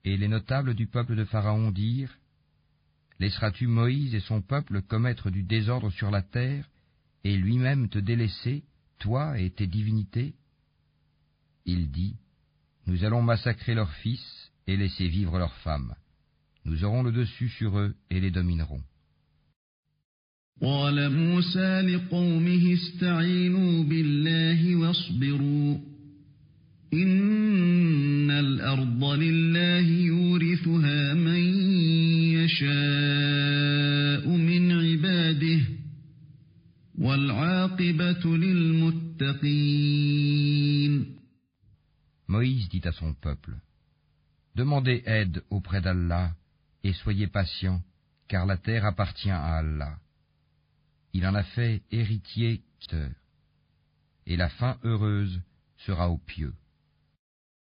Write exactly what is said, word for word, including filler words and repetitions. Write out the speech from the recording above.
Et les notables du peuple de Pharaon dirent, « Laisseras-tu Moïse et son peuple commettre du désordre sur la terre, et lui-même te délaisser, toi et tes divinités ?» Il dit, « Nous allons massacrer leurs fils et laisser vivre leurs femmes. Nous aurons le dessus sur eux et les dominerons. » قال موسى لقومه استعينوا بالله واصبروا إن الأرض لله يورثها من يشاء من عباده والعاقبة للمتقين. Moïse dit à son peuple, « Demandez aide auprès d'Allah et soyez patients, car la terre appartient à Allah. Il en a fait héritier, et la fin heureuse sera aux pieux. »